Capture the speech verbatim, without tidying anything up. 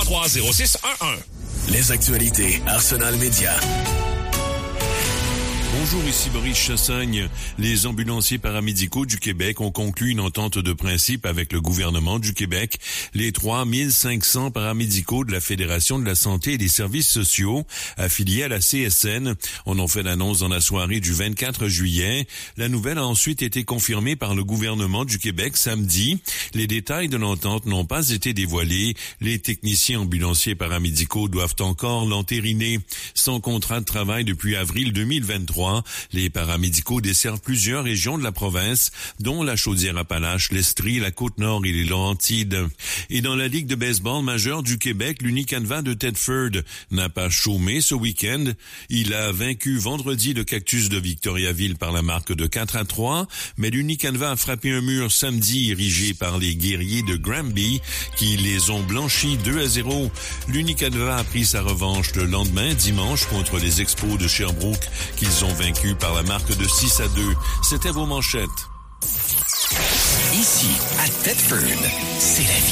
trois zéro six un un. Les actualités Arsenal Média. Bonjour, ici Boris Chassagne. Les ambulanciers paramédicaux du Québec ont conclu une entente de principe avec le gouvernement du Québec. Les trois mille cinq cents paramédicaux de la Fédération de la santé et des services sociaux affiliés à la C S N en ont fait l'annonce dans la soirée du vingt-quatre juillet. La nouvelle a ensuite été confirmée par le gouvernement du Québec samedi. Les détails de l'entente n'ont pas été dévoilés. Les techniciens ambulanciers paramédicaux doivent encore l'entériner. Sans contrat de travail depuis avril deux mille vingt-trois, les paramédicaux desservent plusieurs régions de la province, dont la Chaudière-Appalaches, l'Estrie, la Côte-Nord et les Laurentides. Et dans la Ligue de baseball majeure du Québec, l'Unicanva de Thetford n'a pas chômé ce week-end. Il a vaincu vendredi le Cactus de Victoriaville par la marque de quatre à trois, mais l'Unicanva a frappé un mur samedi érigé par les guerriers de Granby qui les ont blanchis deux à zéro. L'Unicanva a pris sa revanche le lendemain, dimanche, contre les Expos de Sherbrooke qu'ils ont vaincu par la marque de six à deux. C'était vos manchettes. Ici, à Thetford, c'est la vie.